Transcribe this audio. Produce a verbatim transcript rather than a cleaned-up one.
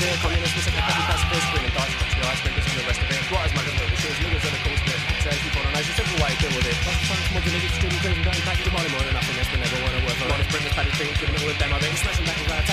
det communist music happy pacifist women thoughts the icebreakers and the rest of it what is my little issues niggas are the cool spit says people on ice simple way to deal with it that's the fun come on to niggas student crazy going back to money more than nothing that's been never wanna work for honest bring the paddy things